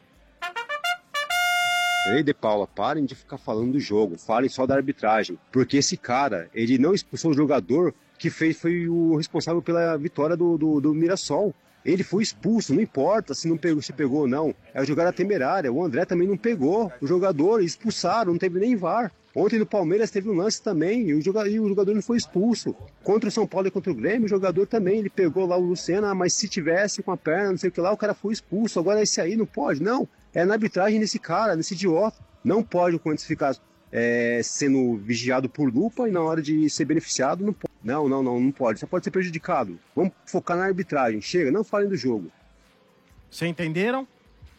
Ei, De Paula, parem de ficar falando do jogo, falem só da arbitragem. Porque esse cara, ele não expulsou o jogador que fez, foi o responsável pela vitória do, do, do Mirassol. Ele foi expulso, não importa se não pegou, se pegou ou não. É a jogada temerária. O André também não pegou. O jogador expulsaram, não teve nem V A R. Ontem no Palmeiras teve um lance também e o, jogador, e o jogador não foi expulso. Contra o São Paulo e contra o Grêmio, o jogador também, ele pegou lá o Luciano, ah, mas se tivesse com a perna, não sei o que lá, o cara foi expulso. Agora esse aí não pode, não. É na arbitragem desse cara, desse idiota. Não pode o Corinthians ficar é, sendo vigiado por lupa e na hora de ser beneficiado, não pode. Não, não, não, não pode. Você pode ser prejudicado. Vamos focar na arbitragem. Chega, não falem do jogo. Vocês entenderam?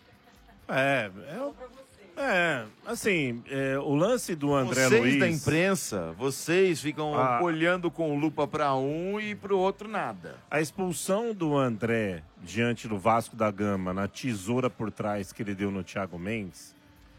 É, é, é assim, é, o lance do André vocês Luiz... da imprensa, vocês ficam Ah. olhando com lupa para um e para o outro nada. A expulsão do André diante do Vasco da Gama, na tesoura por trás que ele deu no Thiago Mendes,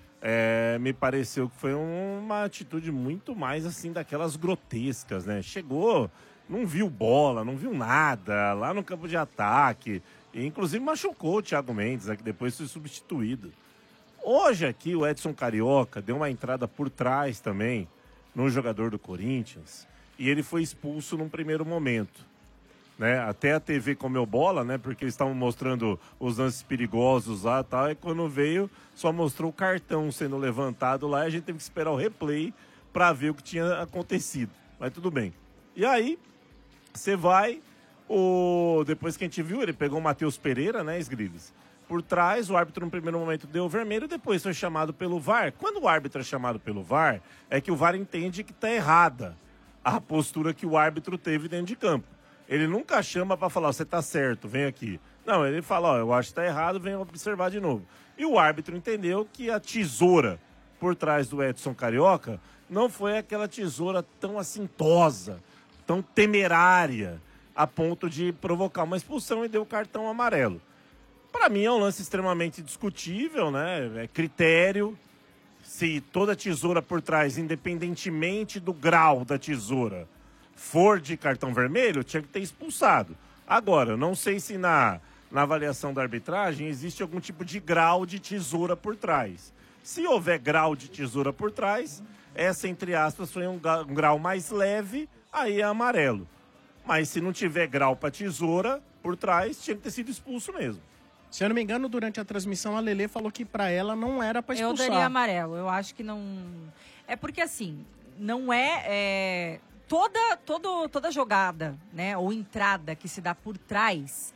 é, me pareceu que foi uma atitude muito mais assim daquelas grotescas, né? Chegou, não viu bola, não viu nada lá no campo de ataque, e inclusive machucou o Thiago Mendes, né, que depois foi substituído. Hoje aqui o Edson Carioca deu uma entrada por trás também no jogador do Corinthians e ele foi expulso num primeiro momento. Né? Até a T V comeu bola, né? Porque eles estavam mostrando os lances perigosos lá e tal, e quando veio, só mostrou o cartão sendo levantado lá, e a gente teve que esperar o replay para ver o que tinha acontecido. Mas tudo bem. E aí, você vai, o... depois que a gente viu, ele pegou o Matheus Pereira, né, Sgrilis? Por trás, o árbitro no primeiro momento deu o vermelho, depois foi chamado pelo V A R. Quando o árbitro é chamado pelo V A R, é que o V A R entende que está errada a postura que o árbitro teve dentro de campo. Ele nunca chama para falar, você tá certo, vem aqui. Não, ele fala, ó, eu acho que tá errado, vem observar de novo. E o árbitro entendeu que a tesoura por trás do Edson Carioca não foi aquela tesoura tão assintosa, tão temerária, a ponto de provocar uma expulsão e deu o cartão amarelo. Para mim é um lance extremamente discutível, né? É critério. Se toda tesoura por trás, independentemente do grau da tesoura, for de cartão vermelho, tinha que ter expulsado. Agora, eu não sei se na, na avaliação da arbitragem existe algum tipo de grau de tesoura por trás. Se houver grau de tesoura por trás, essa, entre aspas, foi um, um grau mais leve, aí é amarelo. Mas se não tiver grau para tesoura por trás, tinha que ter sido expulso mesmo. Se eu não me engano, durante a transmissão, a Lelê falou que pra ela não era pra expulsar. Eu daria amarelo. Eu acho que não... É porque, assim, não é... é... Toda, todo, toda jogada, né, ou entrada que se dá por trás,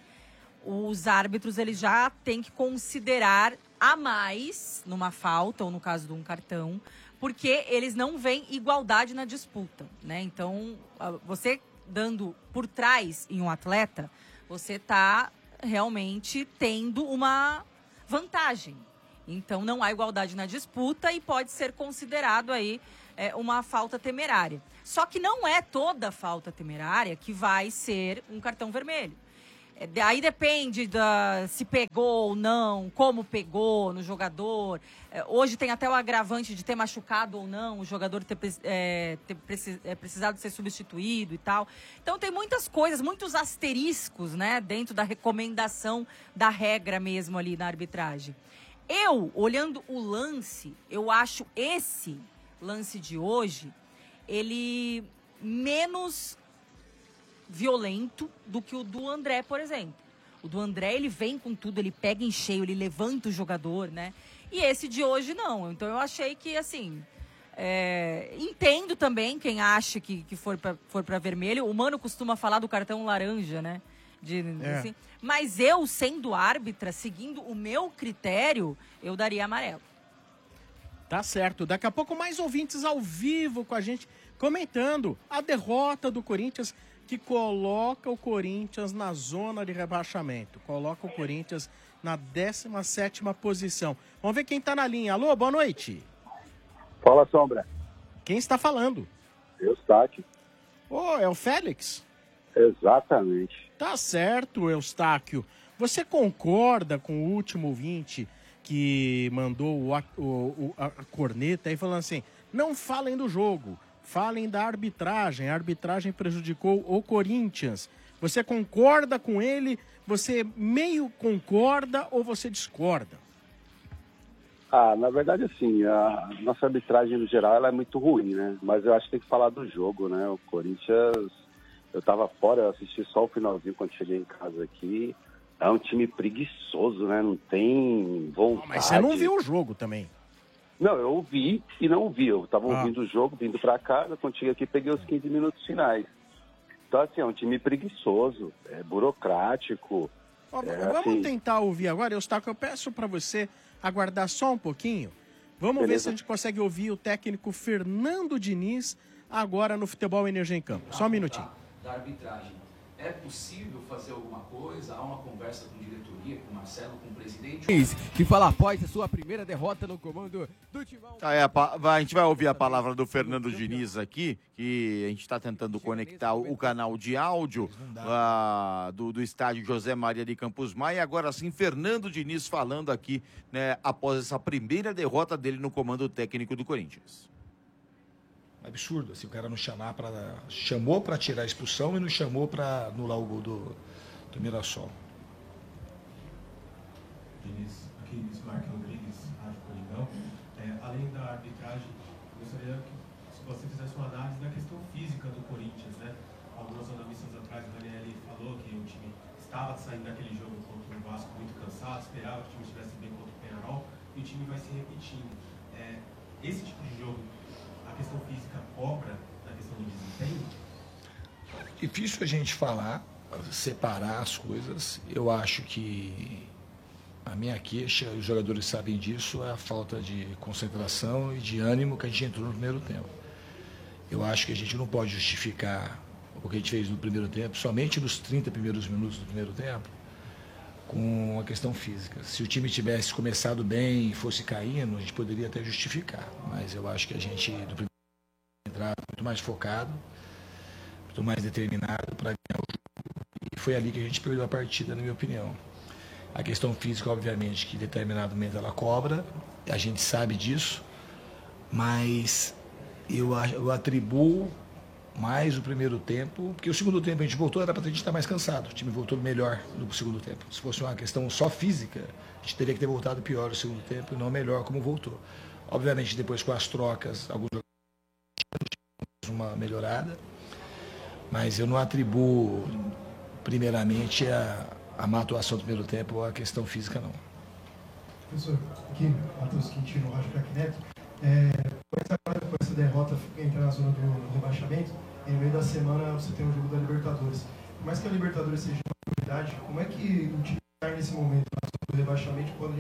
os árbitros eles já têm que considerar a mais numa falta, ou no caso de um cartão, porque eles não veem igualdade na disputa, né? Então, você dando por trás em um atleta, você está realmente tendo uma vantagem. Então, não há igualdade na disputa e pode ser considerado aí é, uma falta temerária. Só que não é toda falta temerária que vai ser um cartão vermelho. É, aí depende da, se pegou ou não, como pegou no jogador. É, hoje tem até o agravante de ter machucado ou não, o jogador ter, é, ter precis, é, precisado ser substituído e tal. Então tem muitas coisas, muitos asteriscos, né, dentro da recomendação da regra mesmo ali na arbitragem. Eu, olhando o lance, eu acho esse lance de hoje, ele menos violento do que o do André, por exemplo. O do André, ele vem com tudo, ele pega em cheio, ele levanta o jogador, né? E esse de hoje, não. Então, eu achei que, assim... É... Entendo também quem acha que, que for pra, for pra vermelho. O Mano costuma falar do cartão laranja, né? De, É. assim. Mas eu, sendo árbitra, seguindo o meu critério, eu daria amarelo. Tá certo. Daqui a pouco mais ouvintes ao vivo com a gente comentando a derrota do Corinthians, que coloca o Corinthians na zona de rebaixamento. Coloca o Corinthians na décima sétima posição. Vamos ver quem tá na linha. Alô, boa noite. Fala, Sombra. Quem está falando? Eustáquio. Ô, é o Félix? Exatamente. Tá certo, Eustáquio. Você concorda com o último ouvinte que mandou o, a, o, a, a corneta aí falando assim, não falem do jogo, falem da arbitragem, a arbitragem prejudicou o Corinthians. Você concorda com ele? Você meio concorda ou você discorda? Ah, na verdade, assim, a nossa arbitragem no geral ela é muito ruim, né? Mas eu acho que tem que falar do jogo, né? O Corinthians, eu tava fora, eu assisti só o finalzinho quando cheguei em casa aqui. É um time preguiçoso, né? Não tem vontade. Mas você não viu o jogo também? Não, eu ouvi e não ouvi. Eu tava Ah. ouvindo o jogo, vindo pra casa, quando cheguei aqui peguei os quinze minutos finais. Então, assim, é um time preguiçoso, é burocrático. Ó, é, vamos assim, tentar ouvir agora, Eustáquio, eu peço para você aguardar só um pouquinho. Vamos ver Beleza. se a gente consegue ouvir o técnico Fernando Diniz agora no Futebol Energia em Campo. Só um minutinho. da arbitragem. É possível fazer alguma coisa? Há uma conversa com diretoria, com o Marcelo, com o presidente? Que fala após a sua primeira derrota no comando do Timão. Ah, é, a, a gente vai ouvir a palavra do Fernando Diniz aqui, que a gente está tentando conectar o, o canal de áudio uh, do, do estádio José Maria de Campos Maia. Agora sim, Fernando Diniz falando aqui, né, após essa primeira derrota dele no comando técnico do Corinthians. Absurdo, assim, o cara não chamar para chamou para tirar a expulsão e não chamou para anular o gol do, do Mirassol. Diniz, aqui Mark Rodrigues, Rádio Coringão. É, além da arbitragem, gostaria que se você fizesse uma análise da questão física do Corinthians, né? Alguns analistas atrás, o Ranieri falou que o time estava saindo daquele jogo contra o Vasco muito cansado, esperava que o time estivesse bem contra o Peñarol e o time vai se repetindo. É, esse tipo de jogo, a questão física cobra na questão do desempenho? Difícil a gente falar, separar as coisas. Eu acho que a minha queixa, os jogadores sabem disso, é a falta de concentração e de ânimo que a gente entrou no primeiro tempo. Eu acho que a gente não pode justificar o que a gente fez no primeiro tempo, somente nos trinta primeiros minutos do primeiro tempo, com a questão física. Se o time tivesse começado bem e fosse caindo, a gente poderia até justificar. Mas eu acho que a gente, do primeiro entrar muito mais focado, muito mais determinado para ganhar o jogo. E foi ali que a gente perdeu a partida, na minha opinião. A questão física, obviamente, que em determinado momento ela cobra, a gente sabe disso, mas eu, eu atribuo mais o primeiro tempo, porque o segundo tempo a gente voltou, era para a gente estar mais cansado, o time voltou melhor no segundo tempo. Se fosse uma questão só física, a gente teria que ter voltado pior no segundo tempo e não melhor como voltou. Obviamente, depois com as trocas, alguns jogadores uma melhorada, mas eu não atribuo primeiramente a, a má atuação do primeiro tempo ou a questão física, não. Professor, aqui, Matheus Quintino, Rádio Craque Neto. É, com essa derrota, entrar na zona do rebaixamento, e no meio da semana você tem o jogo da Libertadores. Por mais que a Libertadores seja uma prioridade, como é que o time está nesse momento na zona do rebaixamento quando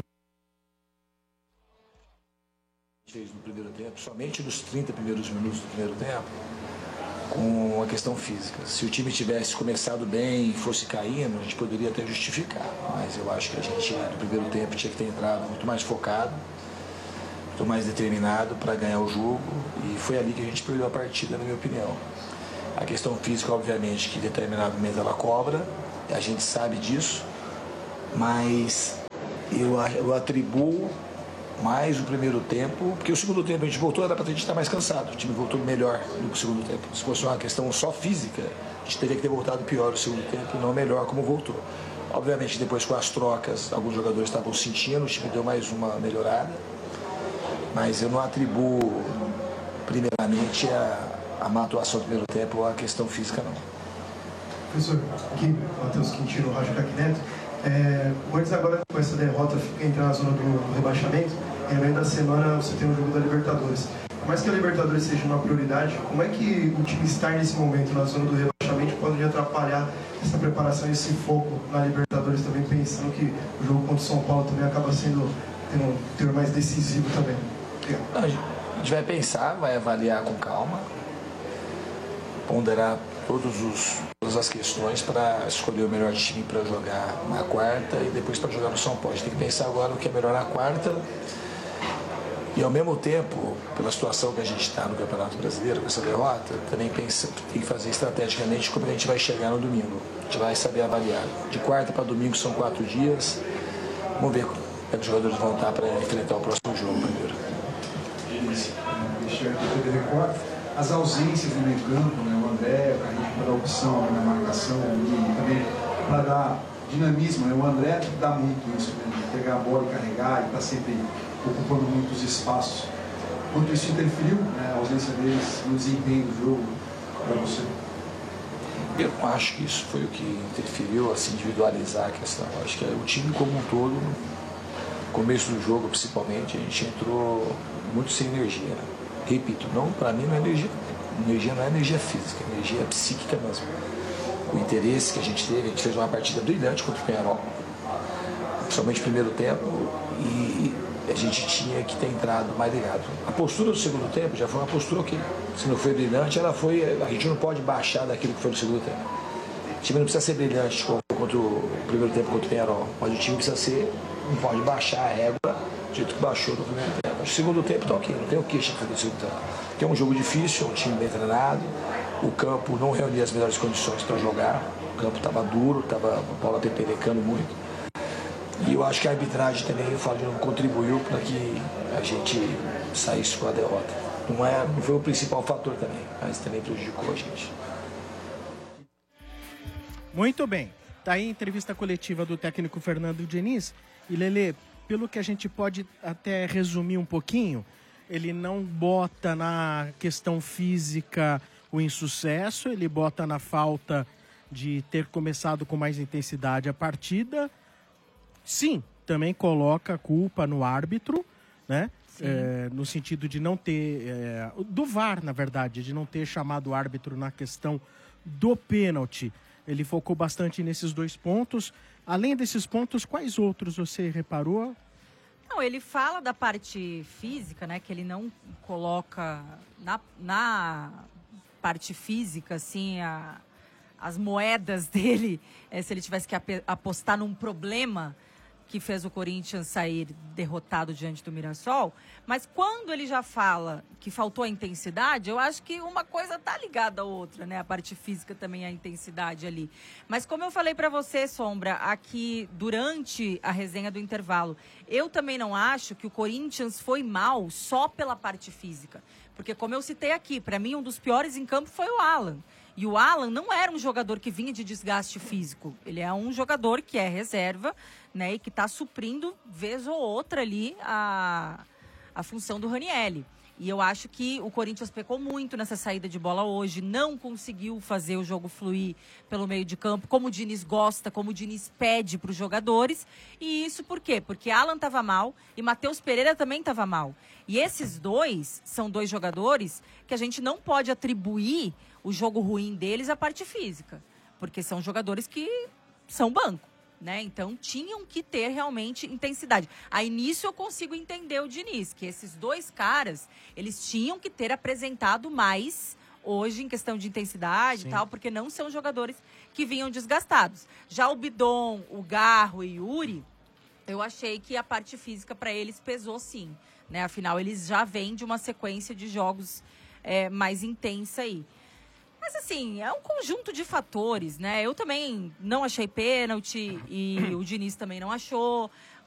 fez no primeiro tempo, somente nos trinta primeiros minutos do primeiro tempo, com a questão física. Se o time tivesse começado bem e fosse caindo, a gente poderia até justificar, mas eu acho que a gente no primeiro tempo tinha que ter entrado muito mais focado, muito mais determinado para ganhar o jogo, e foi ali que a gente perdeu a partida, na minha opinião. A questão física, obviamente, que em determinado momento ela cobra, a gente sabe disso, mas eu, eu atribuo mais o primeiro tempo, porque o segundo tempo a gente voltou, era para a gente estar mais cansado, o time voltou melhor do que o segundo tempo. Se fosse uma questão só física, a gente teria que ter voltado pior o segundo tempo, não melhor como voltou. Obviamente, depois com as trocas, alguns jogadores estavam sentindo, o time deu mais uma melhorada, mas eu não atribuo primeiramente a, a má atuação do primeiro tempo ou a questão física, não. Professor, aqui, Matheus Quintino, Rádio Craque Neto. É, antes agora, com essa derrota, entrar na zona do, do rebaixamento, e no meio da semana você tem o jogo da Libertadores. Por mais que a Libertadores seja uma prioridade, como é que o time estar nesse momento na zona do rebaixamento pode atrapalhar essa preparação e esse foco na Libertadores, também pensando que o jogo contra o São Paulo também acaba sendo tendo um teor mais decisivo também? Não, a gente vai pensar, vai avaliar com calma, ponderar todos os, todas as questões para escolher o melhor time para jogar na quarta e depois para jogar no São Paulo. A gente tem que pensar agora o que é melhor na quarta e, ao mesmo tempo, pela situação que a gente está no Campeonato Brasileiro, com essa derrota, também pensa, tem que fazer estrategicamente como a gente vai chegar no domingo. A gente vai saber avaliar. De quarta para domingo são quatro dias. Vamos ver como é que os jogadores vão estar para enfrentar o próximo jogo primeiro. As ausências no meio campo, né? O André, a gente para dar opção na marcação e também para dar dinamismo, né? O André dá muito isso, né? De pegar a bola e carregar e está sempre ocupando muitos espaços. Quanto isso interferiu, né? A ausência deles no desempenho do jogo para você? Eu não acho que isso foi o que interferiu, assim, individualizar a questão. Eu acho que o time como um todo, no começo do jogo principalmente, a gente entrou muito sem energia, né? Repito, não, para mim não é energia. Energia não é energia física, energia é psíquica mesmo. O interesse que a gente teve, a gente fez uma partida brilhante contra o Peñarol, principalmente no primeiro tempo, e a gente tinha que ter entrado mais ligado. A postura do segundo tempo já foi uma postura que, se não foi brilhante, ela foi. A gente não pode baixar daquilo que foi no segundo tempo. O time não precisa ser brilhante contra o primeiro tempo contra o Penharol, mas o time precisa ser. Não pode baixar a régua do jeito que baixou no primeiro tempo. O segundo tempo está ok, não tem o que fazer no segundo tempo. Tem um jogo difícil, um time bem treinado, o campo não reunia as melhores condições para jogar, o campo estava duro, estava a bola peperecando muito. E eu acho que a arbitragem também, eu falo, não contribuiu para que a gente saísse com a derrota. Não, é, não foi o principal fator também, mas também prejudicou a gente. Muito bem. Tá aí a entrevista coletiva do técnico Fernando Diniz. E, Lelê, pelo que a gente pode até resumir um pouquinho, ele não bota na questão física o insucesso, ele bota na falta de ter começado com mais intensidade a partida. Sim, também coloca a culpa no árbitro, né? É, no sentido de não ter... É, do V A R, na verdade, de não ter chamado o árbitro na questão do pênalti. Ele focou bastante nesses dois pontos. Além desses pontos, quais outros você reparou? Não, ele fala da parte física, né? Que ele não coloca na, na parte física, assim, a, as moedas dele, é, se ele tivesse que ap- apostar num problema que fez o Corinthians sair derrotado diante do Mirassol, mas quando ele já fala que faltou a intensidade, eu acho que uma coisa tá ligada à outra, né? A parte física também, a intensidade ali. Mas como eu falei para você, Sombra, aqui durante a resenha do intervalo, eu também não acho que o Corinthians foi mal só pela parte física. Porque como eu citei aqui, para mim um dos piores em campo foi o Alan. E o Alan não era um jogador que vinha de desgaste físico. Ele é um jogador que é reserva, né? E que está suprindo, vez ou outra ali, a, a função do Ranieri. E eu acho que o Corinthians pecou muito nessa saída de bola hoje. Não conseguiu fazer o jogo fluir pelo meio de campo, como o Diniz gosta, como o Diniz pede para os jogadores. E isso por quê? Porque Alan estava mal e Matheus Pereira também estava mal. E esses dois são dois jogadores que a gente não pode atribuir o jogo ruim deles à parte física, porque são jogadores que são banco, né? Então tinham que ter realmente intensidade. Aí nisso eu consigo entender o Diniz, que esses dois caras, eles tinham que ter apresentado mais hoje em questão de intensidade e tal, porque não são jogadores que vinham desgastados. Já o Bidon, o Garro e o Yuri, eu achei que a parte física para eles pesou sim, né? Afinal, eles já vêm de uma sequência de jogos é, mais intensa aí. Mas assim, é um conjunto de fatores, né? Eu também não achei pênalti e o Diniz também não achou.